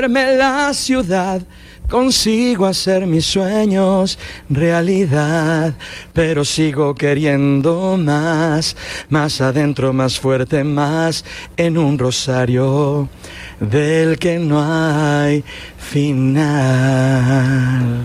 duerme la ciudad, consigo hacer mis sueños realidad, pero sigo queriendo más, más adentro, más fuerte, más en un rosario del que no hay final.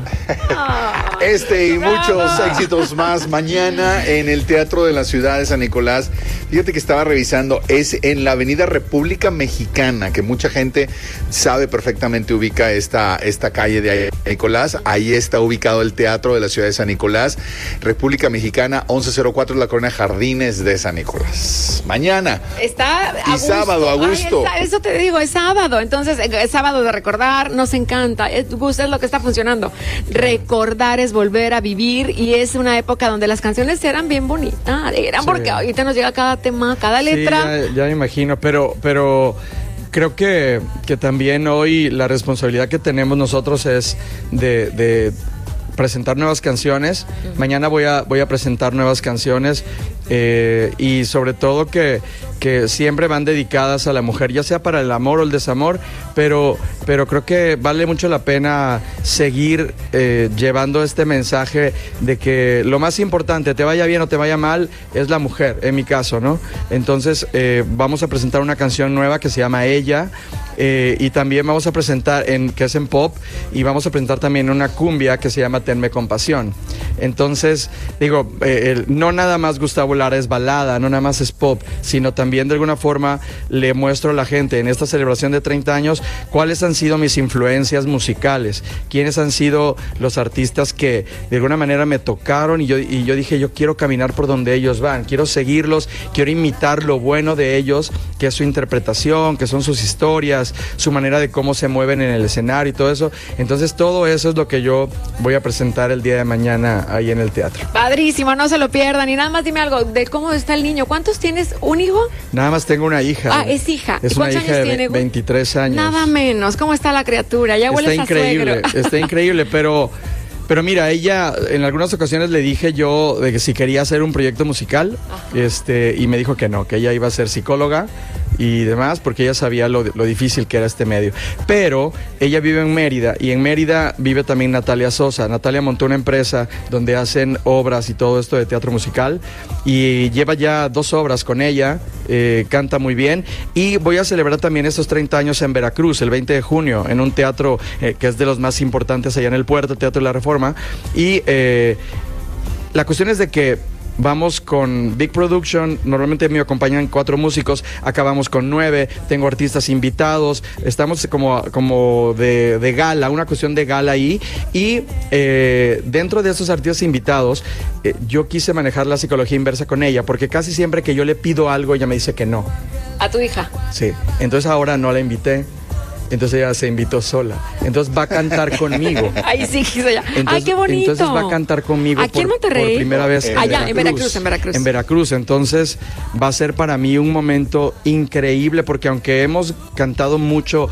Este y muchos éxitos más mañana en el Teatro de la Ciudad de San Nicolás. Fíjate que estaba revisando, es en la Avenida República Mexicana, que mucha gente sabe perfectamente, ubica esta calle de Nicolás. Ahí está ubicado el Teatro de la Ciudad de San Nicolás, República Mexicana, 1104, la colonia Jardines de San Nicolás. Mañana. Está a gusto. Sábado, a gusto. Eso te digo, es sábado. Entonces, es sábado de recordar, nos encanta. Es lo que está funcionando. Recordar es volver a vivir, y es una época donde las canciones eran bien bonitas. Eran sí. Porque ahorita nos llega cada tema, cada letra. Sí, ya me imagino, pero creo que también hoy la responsabilidad que tenemos nosotros es de presentar nuevas canciones. Mañana voy a presentar nuevas canciones, y sobre todo que siempre van dedicadas a la mujer, ya sea para el amor o el desamor, pero creo que vale mucho la pena seguir llevando este mensaje de que lo más importante, te vaya bien o te vaya mal, es la mujer, en mi caso, ¿no? Entonces vamos a presentar una canción nueva que se llama Ella, y también vamos a presentar que es en pop, y vamos a presentar también una cumbia que se llama Tenme Compasión. Entonces, digo, no nada más Gustavo Lara es balada, no nada más es pop, sino también de alguna forma le muestro a la gente en esta celebración de 30 años cuáles han sido mis influencias musicales, quiénes han sido los artistas que de alguna manera me tocaron, y yo dije, yo quiero caminar por donde ellos van, quiero seguirlos, quiero imitar lo bueno de ellos, que es su interpretación, que son sus historias, su manera de cómo se mueven en el escenario y todo eso. Entonces todo eso es lo que yo voy a presentar el día de mañana ahí en el teatro. Padrísimo, no se lo pierdan. Y nada más dime algo de cómo está el niño. ¿Cuántos tienes? ¿Un hijo? Nada más tengo una hija. Ah, es hija. Es una hija de 23 años. Nada menos. ¿Cómo está la criatura? Ya huele a suegro. Está increíble, pero mira, ella, en algunas ocasiones le dije yo de que si quería hacer un proyecto musical, y me dijo que no, que ella iba a ser psicóloga y demás, porque ella sabía lo difícil que era este medio. Pero ella vive en Mérida, y en Mérida vive también Natalia Sosa. Natalia montó una empresa donde hacen obras y todo esto de teatro musical, y lleva ya 2 obras con ella, canta muy bien, y voy a celebrar también estos 30 años en Veracruz, el 20 de junio, en un teatro que es de los más importantes allá en el puerto, el Teatro de la Reforma, y la cuestión es de que vamos con Big Production, normalmente me acompañan 4 músicos, acabamos con 9, tengo artistas invitados, estamos como de gala, una cuestión de gala ahí, y dentro de esos artistas invitados, yo quise manejar la psicología inversa con ella, porque casi siempre que yo le pido algo, ella me dice que no. ¿A tu hija? Sí, entonces ahora no la invité. Entonces ella se invitó sola. Entonces va a cantar conmigo. Ay, sí, ya. Ay, qué bonito. Entonces va a cantar conmigo aquí en Monterrey, por primera vez allá, en Veracruz. En Veracruz. Entonces va a ser para mí un momento increíble, porque aunque hemos cantado mucho